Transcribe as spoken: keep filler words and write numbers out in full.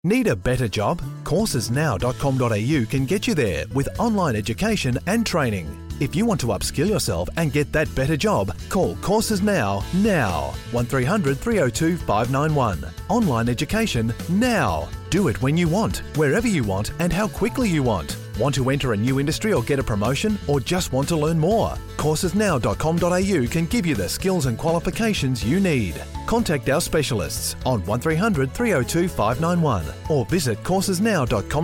Need a better job? courses now dot com dot a u can get you there with online education and training. If you want to upskill yourself and get that better job, call Courses Now, now. one three hundred, three oh two, five nine one. Online education now. Do it when you want, wherever you want and how quickly you want. Want to enter a new industry or get a promotion, or just want to learn more? courses now dot com dot a u can give you the skills and qualifications you need. Contact our specialists on one three hundred, three oh two, five nine one or visit courses now dot com.